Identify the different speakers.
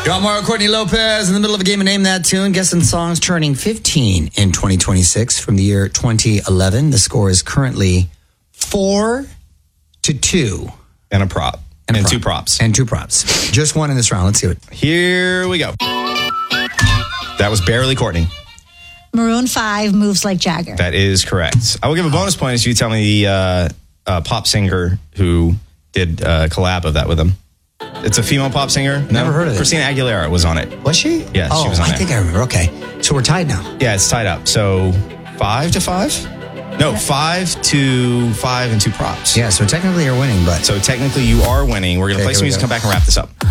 Speaker 1: John Morrow, Courtney Lopez in the middle of a game of Name That Tune. Guessing songs turning 15 in 2026 from the year 2011. The score is currently 4-2.
Speaker 2: And a prop. And two props.
Speaker 1: And two props. Just one in this round. Let's see it.
Speaker 2: Here we go. That was barely Courtney.
Speaker 3: Maroon 5, Moves Like Jagger.
Speaker 2: That is correct. I will give a bonus point if you tell me the pop singer who did a collab of that with him. It's a female pop singer.
Speaker 1: Never heard of it.
Speaker 2: Christina Aguilera was on it.
Speaker 1: Was she?
Speaker 2: Yeah, she was on
Speaker 1: I
Speaker 2: there.
Speaker 1: think I remember. Okay. So we're tied now.
Speaker 2: Yeah, it's tied up. So 5-5? No, 5-5 and two props.
Speaker 1: Yeah, so technically you're winning, but...
Speaker 2: So technically you are winning. We're going to play some music, come back and wrap this up.